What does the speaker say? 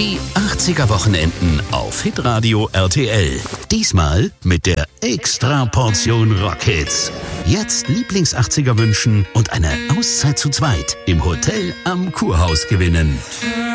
Die 80er Wochenenden auf Hitradio RTL. Diesmal mit der Extra-Portion Rockhits. Jetzt Lieblings-80er wünschen und eine Auszeit zu zweit im Hotel am Kurhaus gewinnen.